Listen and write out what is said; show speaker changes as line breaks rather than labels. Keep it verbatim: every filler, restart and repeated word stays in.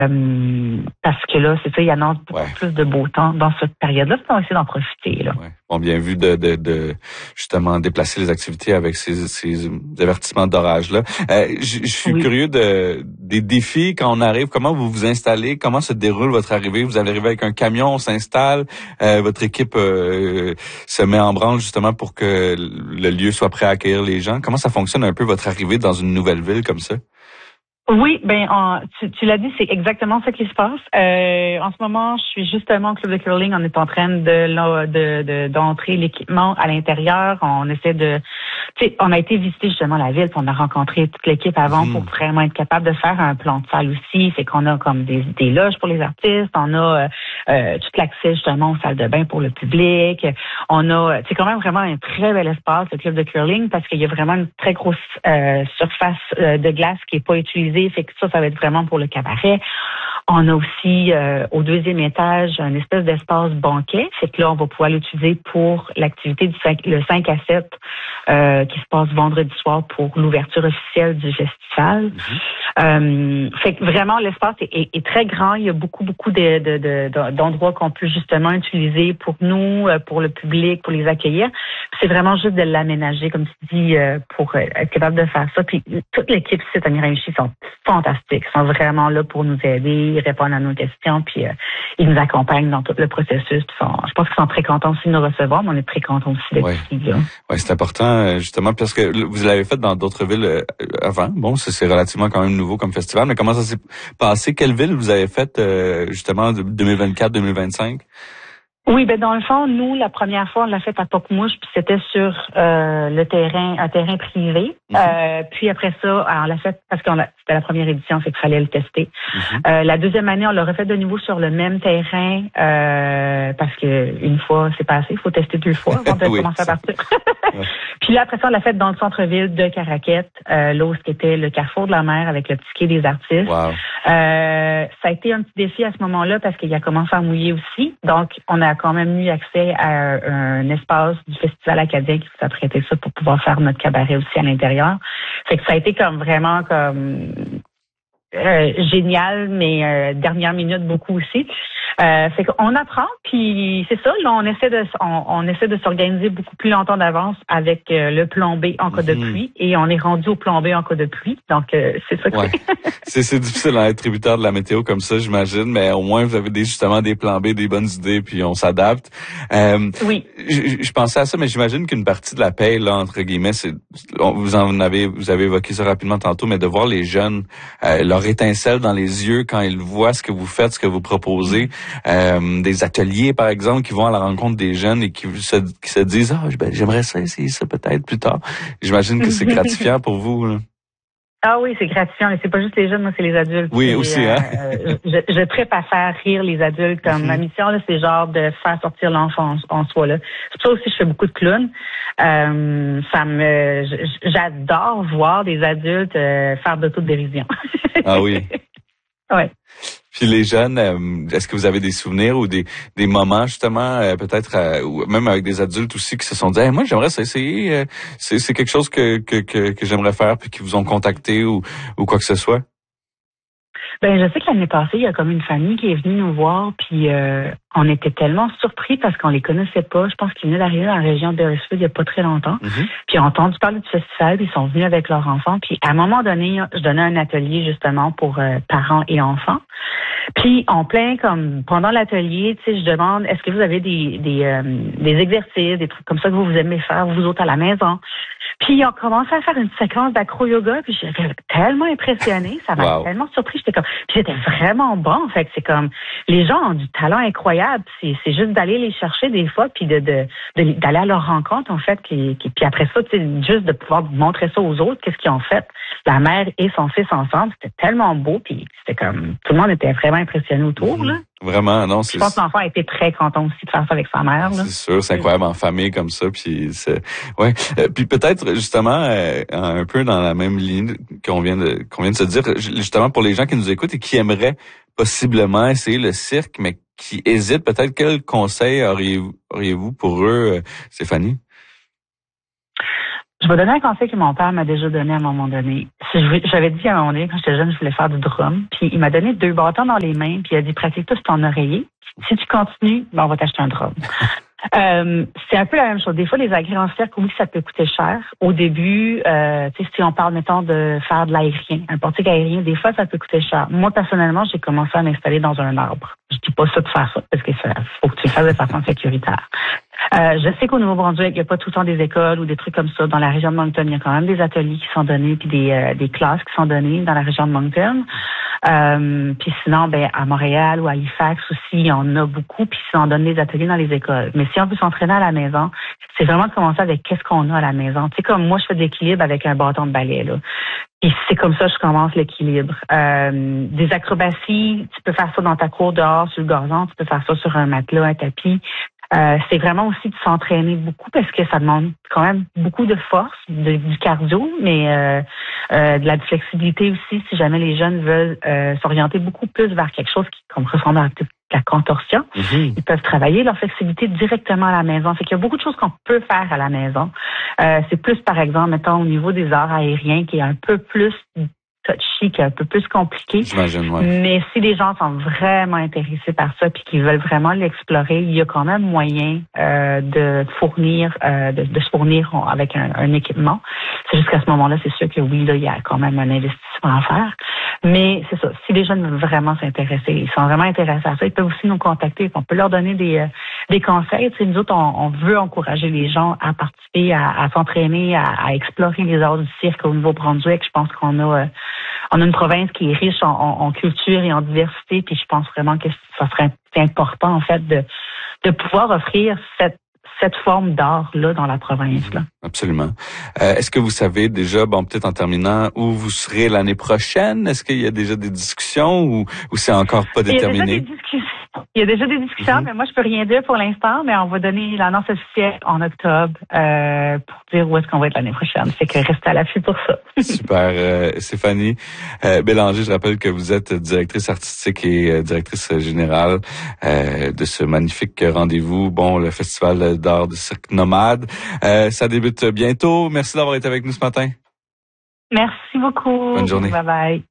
Euh, parce que là, c'est ça, il annonce beaucoup
ouais.
plus de beau temps dans cette période-là. On va essayer d'en profiter. Là.
Ouais. Bon, bien vu de, de, de justement déplacer les activités avec ces, ces avertissements d'orage-là. Euh, je suis
Oui.
curieux de des défis quand on arrive. Comment vous vous installez? Comment se déroule votre arrivée? Vous allez arriver avec un camion, on s'installe. Euh, votre équipe euh, se met en branle justement pour que le lieu soit prêt à accueillir les gens. Comment ça fonctionne un peu votre arrivée dans une nouvelle ville comme ça?
Oui, ben en, tu, tu l'as dit, c'est exactement ce qui se passe. Euh, en ce moment, je suis justement au club de curling. On est en train de, de, de d'entrer l'équipement à l'intérieur. On essaie de, tu sais, on a été visiter justement la ville, puis on a rencontré toute l'équipe avant mmh. pour vraiment être capable de faire un plan de salle aussi. C'est qu'on a comme des, des loges pour les artistes. On a euh, tout l'accès justement aux salles de bain pour le public. On a, c'est quand même vraiment un très bel espace, le club de curling, parce qu'il y a vraiment une très grosse euh, surface euh, de glace qui est pas utilisée. Fait que ça, ça va être vraiment pour le cabaret. On a aussi euh, au deuxième étage un espèce d'espace banquet. Fait que là, on va pouvoir l'utiliser pour l'activité du cinq, le cinq à sept euh, qui se passe vendredi soir pour l'ouverture officielle du festival. Mm-hmm. Euh, fait que vraiment, l'espace est, est, est très grand. Il y a beaucoup, beaucoup de, de, de, d'endroits qu'on peut justement utiliser pour nous, pour le public, pour les accueillir. C'est vraiment juste de l'aménager, comme tu dis, pour être capable de faire ça. Puis toute l'équipe ici à Miramichi sont fantastiques. Ils sont vraiment là pour nous aider, répondre à nos questions, puis euh, ils nous accompagnent dans tout le processus. Sont, je pense qu'ils sont très contents aussi de nous recevoir, mais on est très contents aussi d'être
ouais.
ici. Là.
Oui, c'est important, justement, parce que vous l'avez fait dans d'autres villes avant. Bon, c'est, c'est relativement quand même nouveau comme festival, mais comment ça s'est passé? Quelle ville vous avez faite, justement, deux mille vingt-quatre deux mille vingt-cinq?
Oui, ben dans le fond, nous, la première fois, on l'a fait à Pocmouche, puis c'était sur euh, le terrain, un terrain privé. Mm-hmm. Euh, puis après ça, on l'a fait parce qu'on l'a, c'était la première édition, fait qu'il fallait le tester. Mm-hmm. Euh, la deuxième année, on l'a refait de nouveau sur le même terrain euh, parce que une fois, c'est pas assez, il faut tester deux fois avant de oui, commencer à partir. Ouais. Puis là, après ça, on l'a fait dans le centre-ville de Caraquette, euh, là où c'était le carrefour de la mer avec le petit quai des artistes. Wow. Euh, ça a été un petit défi à ce moment-là parce qu'il a commencé à mouiller aussi. Donc, on a quand même eu accès à un espace du Festival acadien qui nous a prêté ça pour pouvoir faire notre cabaret aussi à l'intérieur. Fait que ça a été comme vraiment comme euh, génial, mais euh, dernière minute beaucoup aussi. Euh, fait qu'on apprend, puis c'est ça, là, on essaie de on, on essaie de s'organiser beaucoup plus longtemps d'avance avec euh, le plan B en cas mmh. de pluie, et on est rendu au plan B en cas de pluie, donc euh, c'est ça que
ouais. c'est. c'est difficile d'être tributaire de la météo comme ça, j'imagine, mais au moins vous avez des, justement des plans B, des bonnes idées, puis on s'adapte. Euh,
oui.
Je, je pensais à ça, mais j'imagine qu'une partie de la paye, là, entre guillemets, c'est vous en avez vous avez évoqué ça rapidement tantôt, mais de voir les jeunes, euh, leur étincelle dans les yeux quand ils voient ce que vous faites, ce que vous proposez. Euh, des ateliers, par exemple, qui vont à la rencontre des jeunes et qui se, qui se disent « Ah, ben, j'aimerais ça essayer ça peut-être plus tard. » J'imagine que c'est gratifiant pour vous. Là.
Ah oui, c'est gratifiant, mais c'est pas juste les jeunes, moi, c'est les adultes.
Oui,
et,
aussi, hein?
Euh, je, je trippe à faire rire les adultes. Comme mm-hmm. ma mission, là, c'est genre de faire sortir l'enfant en, en soi, là. C'est pour ça aussi je fais beaucoup de clowns. Euh, ça me, j'adore voir des adultes euh, faire d'autodérision.
Ah oui?
Ouais.
Puis les jeunes, euh, est-ce que vous avez des souvenirs ou des des moments justement, euh, peut-être, euh, ou même avec des adultes aussi qui se sont dit hey, « moi j'aimerais ça essayer, euh, c'est c'est quelque chose que que que, que j'aimerais faire » puis qui vous ont contacté ou ou quoi que ce soit?
Ben je sais que l'année passée, il y a comme une famille qui est venue nous voir, puis euh, on était tellement surpris parce qu'on les connaissait pas. Je pense qu'ils venaient d'arriver dans la région de Beresford il y a pas très longtemps. Mm-hmm. Puis ils ont entendu parler du festival, puis ils sont venus avec leurs enfants. Puis à un moment donné, je donnais un atelier justement pour euh, parents et enfants. Puis en plein comme pendant l'atelier, tu sais, je demande est-ce que vous avez des des euh, des exercices, des trucs comme ça que vous vous aimez faire vous autres à la maison. Puis on commençait à faire une séquence d'acro-yoga, puis j'étais tellement impressionnée, ça m'a wow. tellement surpris, j'étais comme, puis c'était vraiment bon, fait que c'est comme, les gens ont du talent incroyable, c'est, c'est juste d'aller les chercher des fois, puis de, de, de d'aller à leur rencontre en fait, qui, qui, puis après ça, tu sais, juste de pouvoir montrer ça aux autres, qu'est-ce qu'ils ont fait, la mère et son fils ensemble, c'était tellement beau, puis c'était comme, tout le monde était vraiment impressionné autour, mmh. là.
Vraiment, non, c'est...
Je pense que l'enfant a été très content aussi de faire ça avec sa mère, là.
C'est sûr, c'est incroyable en famille comme ça, puis c'est... Ouais. Euh, puis peut-être, justement, euh, un peu dans la même ligne qu'on vient de qu'on vient de se dire, justement, pour les gens qui nous écoutent et qui aimeraient possiblement essayer le cirque, mais qui hésitent, peut-être, quel conseil auriez-vous, auriez-vous pour eux, Stéphanie?
Je vais donner un conseil que mon père m'a déjà donné à un moment donné. J'avais dit à un moment donné, quand j'étais jeune, je voulais faire du drum. Puis il m'a donné deux bâtons dans les mains, puis il a dit, pratique tout ton oreiller. Si tu continues, ben, on va t'acheter un drum. Euh, c'est un peu la même chose. Des fois, les agrès en cirque, oui, ça peut coûter cher. Au début, euh, tu sais, si on parle, mettons, de faire de l'aérien, un portique aérien, des fois, ça peut coûter cher. Moi, personnellement, j'ai commencé à m'installer dans un arbre. Je dis pas ça de faire ça, parce que ça, faut que tu le fasses de façon sécuritaire. Euh, je sais qu'au Nouveau-Brunswick, il n'y a pas tout le temps des écoles ou des trucs comme ça. Dans la région de Moncton, il y a quand même des ateliers qui sont donnés, puis des, euh, des classes qui sont données dans la région de Moncton. Euh, puis sinon, ben à Montréal ou à Halifax aussi, on a beaucoup, puis on donne des ateliers dans les écoles. Mais si on veut s'entraîner à la maison, c'est vraiment de commencer avec qu'est-ce qu'on a à la maison. Tu sais, comme moi, je fais de l'équilibre avec un bâton de balai, là. Puis c'est comme ça que je commence l'équilibre. Euh, des acrobaties, tu peux faire ça dans ta cour dehors, sur le gazon, tu peux faire ça sur un matelas, un tapis. Euh, c'est vraiment aussi de s'entraîner beaucoup parce que ça demande quand même beaucoup de force, de, du cardio, mais euh, euh, de la flexibilité aussi si jamais les jeunes veulent euh, s'orienter beaucoup plus vers quelque chose qui comme ressemble à la contorsion. Mm-hmm. Ils peuvent travailler leur flexibilité directement à la maison. Fait qu'il y a beaucoup de choses qu'on peut faire à la maison. Euh, c'est plus, par exemple, mettons, au niveau des arts aériens qui est un peu plus touchy, qui est un peu plus compliqué.
J'imagine, ouais.
Mais si les gens sont vraiment intéressés par ça puis qu'ils veulent vraiment l'explorer, il y a quand même moyen euh, de fournir, euh, de, de se fournir avec un, un équipement. C'est juste qu'à ce moment-là, c'est sûr que oui, là, il y a quand même un investissement à faire. Mais c'est ça. Si les jeunes veulent vraiment s'intéresser, ils sont vraiment intéressés à ça, ils peuvent aussi nous contacter. On peut leur donner des euh, des conseils. Tu sais, nous autres, on, on veut encourager les gens à participer, à, à s'entraîner, à, à explorer les arts du cirque au Nouveau-Brunswick. Je pense qu'on a euh, on a une province qui est riche en, en, en culture et en diversité. Puis je pense vraiment que ça serait important en fait de de pouvoir offrir cette cette forme d'art-là dans la province. Là.
Absolument. Euh, est-ce que vous savez déjà, bon, peut-être en terminant, où vous serez l'année prochaine? Est-ce qu'il y a déjà des discussions ou, ou c'est encore pas déterminé?
Il y a déjà des discussions. Il y a déjà des discussions, mm-hmm. mais moi, je peux rien dire pour l'instant, mais on va donner l'annonce officielle en octobre euh, pour dire où est-ce qu'on va être l'année prochaine. Fait que restez à l'affût pour ça.
Super. Euh, Stéphanie euh, Bélanger, je rappelle que vous êtes directrice artistique et euh, directrice générale euh, de ce magnifique rendez-vous, bon, le Festival d'art du cirque nomade. Euh, ça débute bientôt. Merci d'avoir été avec nous ce matin.
Merci beaucoup.
Bonne journée.
Bye bye.